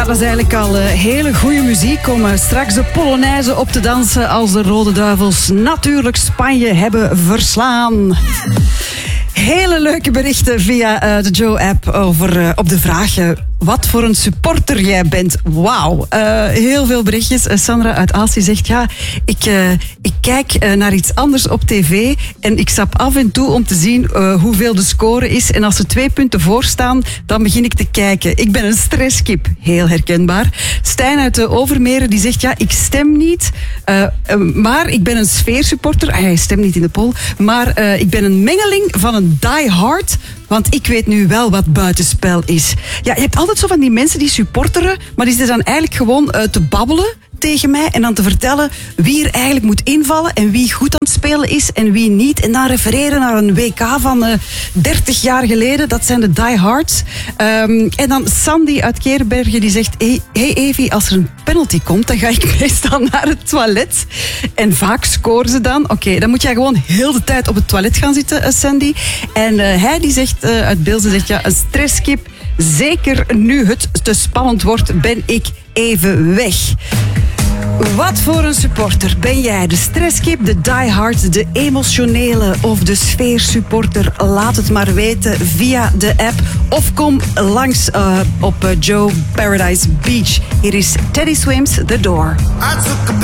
Ja, dat is eigenlijk al hele goede muziek om straks de Polonaise op te dansen als de Rode Duivels natuurlijk Spanje hebben verslaan. Hele leuke berichten via de Joe-app over op de vraag wat voor een supporter jij bent. Wauw, heel veel berichtjes. Sandra uit Aalst die zegt, ja, ik kijk naar iets anders op tv en ik stap af en toe om te zien hoeveel de score is. En als er 2 punten voor staan, dan begin ik te kijken. Ik ben een stresskip. Heel herkenbaar. Stijn uit de Overmeren die zegt, ja, ik stem niet, maar ik ben een sfeersupporter. Hij stemt niet in de poll, maar ik ben een mengeling van een die-hard, want ik weet nu wel wat buitenspel is. Ja, je hebt altijd zo van die mensen die supporteren, maar die zitten dan eigenlijk gewoon te babbelen tegen mij en dan te vertellen wie er eigenlijk moet invallen en wie goed aan het spelen is en wie niet. En dan refereren naar een WK van 30 jaar geleden. Dat zijn de diehards. En dan Sandy uit Keerbergen die zegt, hey Evie, als er een penalty komt, dan ga ik meestal naar het toilet. En vaak scoren ze dan. Oké, dan moet jij gewoon heel de tijd op het toilet gaan zitten, Sandy. En hij die zegt uit Beelzen, zegt ja, een stresskip. Zeker nu het te spannend wordt, ben ik even weg. Wat voor een supporter ben jij? De stresskip, de diehard, de emotionele of de sfeersupporter? Laat het maar weten via de app of kom langs op Joe Paradise Beach. Hier is Teddy Swims, The Door.